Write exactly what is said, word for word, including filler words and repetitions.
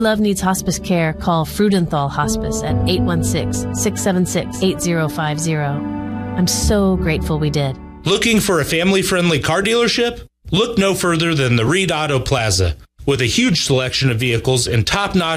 Love needs hospice care, call Freudenthal Hospice at eight one six, six seven six, eight zero five zero. I'm so grateful we did. Looking for a family-friendly car dealership? Look no further than the Reed Auto Plaza. With a huge selection of vehicles and top-notch